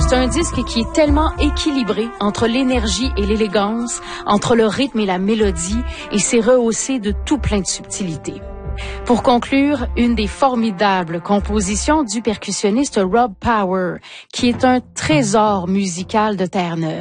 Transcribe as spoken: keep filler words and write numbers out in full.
C'est un disque qui est tellement équilibré entre l'énergie et l'élégance, entre le rythme et la mélodie, et c'est rehaussé de tout plein de subtilités. Pour conclure, une des formidables compositions du percussionniste Rob Power, qui est un trésor musical de Terre-Neuve.